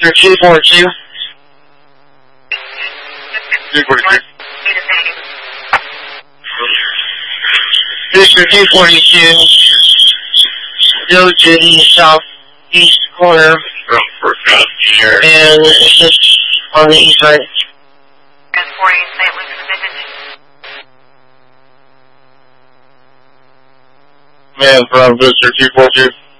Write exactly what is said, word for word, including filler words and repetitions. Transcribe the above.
two four two. two forty-two. Booster two forty-two. Go to the southeast corner. And it's just on the east side. Man from Booster two forty-two.